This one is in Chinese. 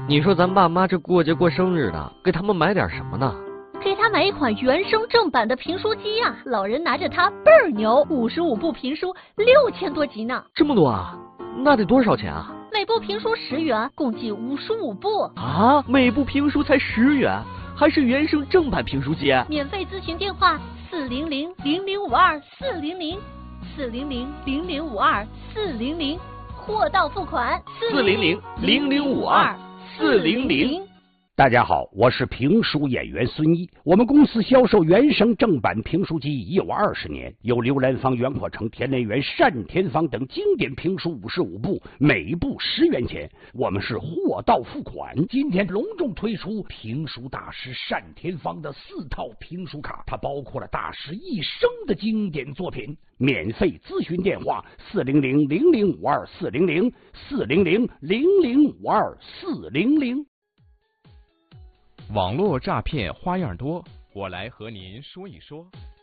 你说咱爸妈这过节过生日的，给他们买点什么呢？ 给他买一款原声正版的评书机啊！老人拿着它倍儿牛，55部评书6000多集呢。 这么多啊？那得多少钱啊？ 每部评书10元，共计55部啊！每部评书才10元，还是原声正版评书机？ 免费咨询电话400-0052-400，400-0052-400，货到付款 400-0052-400。 大家好，我是评书演员孙一。我们公司销售原声正版评书机已有20年，有刘兰芳、袁阔成、田连元、单田芳等经典评书55部，每部10元钱。我们是货到付款。今天隆重推出评书大师单田芳的4套评书卡，它包括了大师一生的经典作品。免费咨询电话400-0052-400，400-0052-400。 网络诈骗花样多，我来和您说一说。